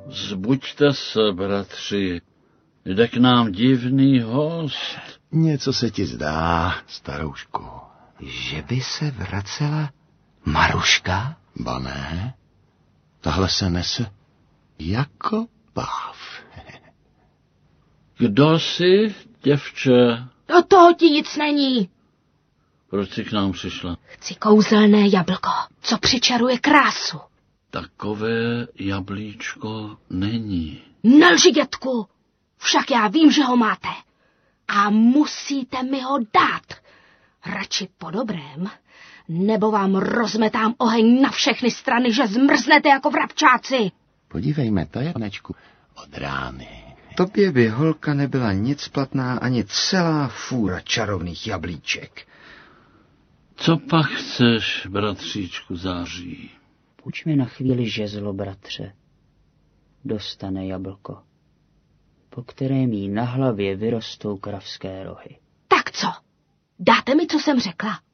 Zbuďte se, bratři, jde k nám divný host. Něco se ti zdá, staroušku. Že by se vracela Maruška? Ba ne, tahle se nese jako páv. Kdo jsi, děvče? Do toho ti nic není. Proč jsi k nám přišla? Chci kouzelné jablko, co přičaruje krásu. Takové jablíčko není. Nelži, dětku, však já vím, že ho máte. A musíte mi ho dát. Radši po dobrém, nebo vám rozmetám oheň na všechny strany, že zmrznete jako vrabčáci. Podívejme, to je, panečku, od rány. Tobě by, holka, nebyla nic platná ani celá fůra čarovných jablíček. Co pak chceš, bratříčku Září? Půjč mi na chvíli žezlo, bratře. Dostane jablko, po kterém jí na hlavě vyrostou kravské rohy. Tak co? Dáte mi, co jsem řekla?